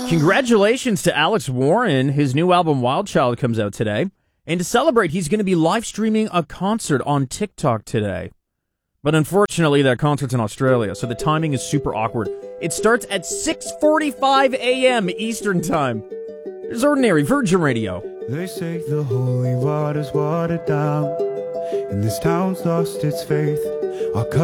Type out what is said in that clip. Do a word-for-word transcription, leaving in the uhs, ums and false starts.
Congratulations to Alex Warren. His new album, Wild Child, comes out today. And to celebrate, he's going to be live streaming a concert on TikTok today. But unfortunately, that concert's in Australia, so the timing is super awkward. It starts at six forty-five a.m. Eastern Time. It's Ordinary Virgin Radio. They say the holy water's watered down, and this town's lost its faith. Our